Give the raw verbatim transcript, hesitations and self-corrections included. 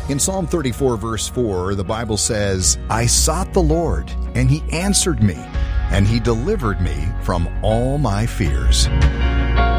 In Psalm thirty-four, verse four, the Bible says, I sought the Lord, and he answered me, and he delivered me from all my fears.